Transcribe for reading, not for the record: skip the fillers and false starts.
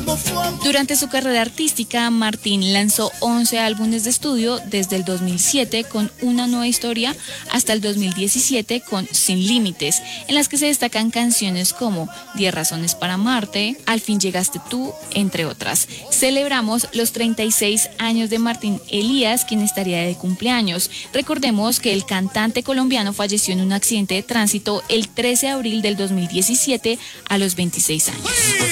Durante su carrera artística, Martín lanzó 11 álbumes de estudio desde el 2007 con Una nueva historia hasta el 2017 con Sin límites, en las que se destacan canciones como 10 razones para amarte, Al fin llegaste tú, entre otras. Celebramos los 36 años de Martín Elías, quien estaría de cumpleaños. Recordemos que el cantante colombiano falleció en un accidente de tránsito el 13 de abril del 2017 a los 26 años.